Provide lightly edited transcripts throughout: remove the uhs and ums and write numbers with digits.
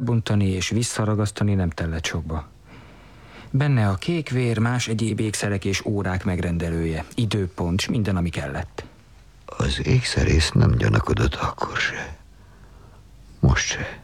felbontani és visszaragasztani nem tellett sokba. Benne a kékvér, más egyéb ékszerek és órák megrendelője, időpont, s minden, ami kellett. Az ékszerész nem gyanakodott akkor se. Most se.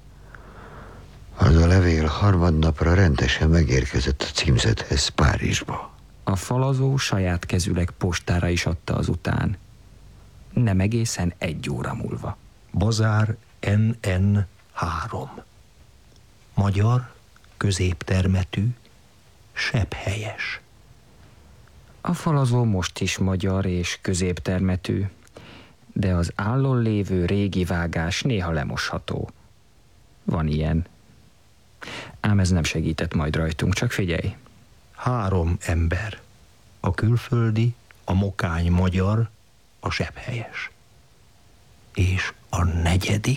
Az a levél harmadnapra rendesen megérkezett a címzethez Párizsba. A falazó saját kezüleg postára is adta azután. Nem egészen 1 óra múlva. Bazár NN 3. Magyar, középtermetű, sebhelyes. A falazó most is magyar és középtermetű, de az állon lévő régi vágás néha lemosható. Van ilyen. Ám ez nem segített majd rajtunk, csak figyelj. 3 ember. A külföldi, a mokány magyar, a sebhelyes. És a 4.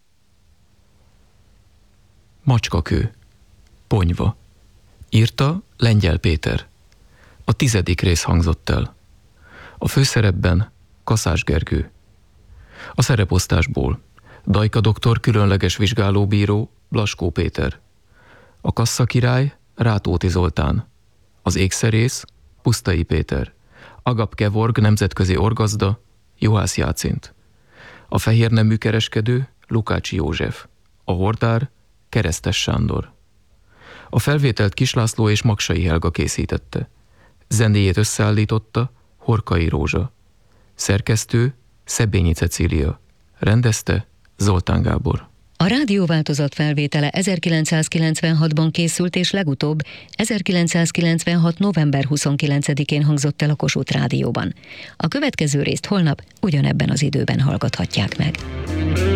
Macskakő. Ponyva. Írta Lengyel Péter. A 10. rész hangzott el. A főszerepben Kaszás Gergő. A szereposztásból Dajka doktor különleges vizsgálóbíró Blaskó Péter. A kasszakirály Rátóti Zoltán. Az ékszerész Pusztai Péter. Agap Gevorg nemzetközi orgazda Juhász Jácint. A fehérnemű kereskedő Lukács József. A hordár Keresztes Sándor. A felvételt Kislászló és Maksai Helga készítette. Zenéjét összeállította Horkai Rózsa. Szerkesztő Szebényi Cecília. Rendezte Zoltán Gábor. A rádióváltozat felvétele 1996-ban készült, és legutóbb 1996. november 29-én hangzott el a Kossuth Rádióban. A következő részt holnap ugyanebben az időben hallgathatják meg.